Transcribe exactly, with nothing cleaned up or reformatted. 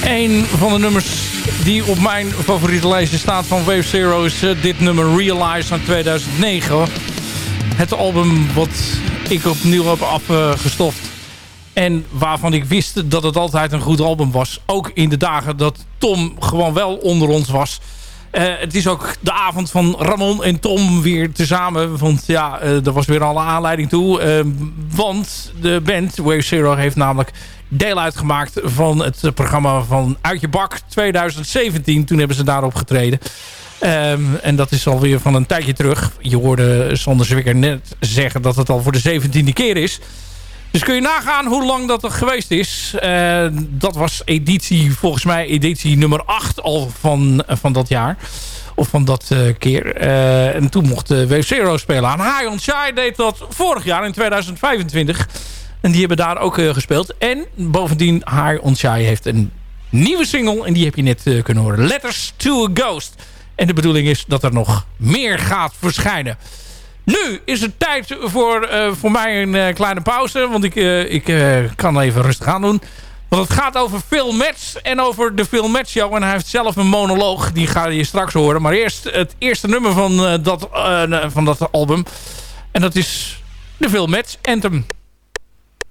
Een van de nummers die op mijn favoriete lijstje staat van Wave Zero is uh, dit nummer Realize van tweeduizend negen. Het album wat ik opnieuw heb afgestoft. En waarvan ik wist dat het altijd een goed album was. Ook in de dagen dat Tom gewoon wel onder ons was. Uh, het is ook de avond van Ramon en Tom weer tezamen. Want ja, uh, er was weer alle aanleiding toe. Uh, want de band Wave Zero heeft namelijk deel uitgemaakt van het programma van Uit Je Bak tweeduizend zeventien. Toen hebben ze daarop getreden. Um, en dat is alweer van een tijdje terug. Je hoorde Sander Zwicker net zeggen dat het al voor de zeventiende keer is. Dus kun je nagaan hoe lang dat er geweest is. Uh, dat was editie, volgens mij editie nummer acht al van, van dat jaar. Of van dat uh, keer. Uh, en toen mocht uh, Wave Zero spelen aan. High on Shy deed dat vorig jaar in tweeduizend vijfentwintig. En die hebben daar ook uh, gespeeld. En bovendien, High on Shy heeft een nieuwe single. En die heb je net uh, kunnen horen. Letters to a Ghost. En de bedoeling is dat er nog meer gaat verschijnen. Nu is het tijd voor, uh, voor mij een uh, kleine pauze. Want ik, uh, ik uh, kan even rustig aan doen. Want het gaat over Phil Metz en over de Phil Metz Show. En hij heeft zelf een monoloog. Die ga je straks horen. Maar eerst het eerste nummer van, uh, dat, uh, van dat album. En dat is de Phil Metz Anthem.